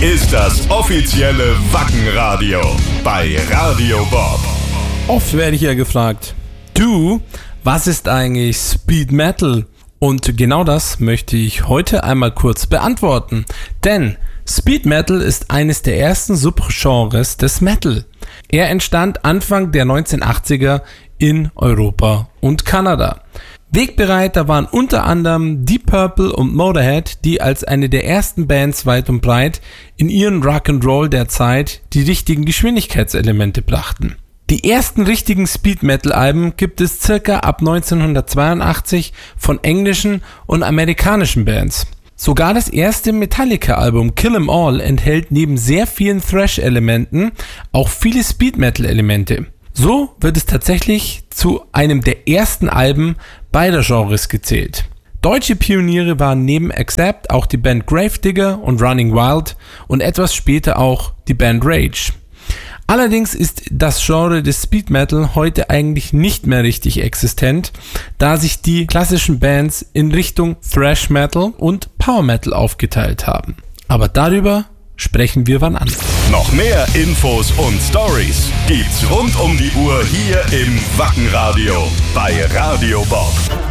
ist das offizielle Wacken-Radio bei Radio Bob. Oft werde ich ja gefragt, du, was ist eigentlich Speed Metal? Und genau das möchte ich heute einmal kurz beantworten. Denn Speed Metal ist eines der ersten Subgenres des Metal. Er entstand Anfang der 1980er in Europa und Kanada. Wegbereiter waren unter anderem Deep Purple und Motorhead, die als eine der ersten Bands weit und breit in ihren Rock'n'Roll der Zeit die richtigen Geschwindigkeitselemente brachten. Die ersten richtigen Speed-Metal-Alben gibt es circa ab 1982 von englischen und amerikanischen Bands. Sogar das erste Metallica-Album Kill 'Em All enthält neben sehr vielen Thrash-Elementen auch viele Speed-Metal-Elemente. So wird es tatsächlich zu einem der ersten Alben beider Genres gezählt. Deutsche Pioniere waren neben Accept auch die Band Gravedigger und Running Wild und etwas später auch die Band Rage. Allerdings ist das Genre des Speed Metal heute eigentlich nicht mehr richtig existent, da sich die klassischen Bands in Richtung Thrash Metal und Power Metal aufgeteilt haben. Aber darüber sprechen wir wann anders. Noch mehr Infos und Stories gibt's rund um die Uhr hier im Wacken-Radio bei Radio Bob.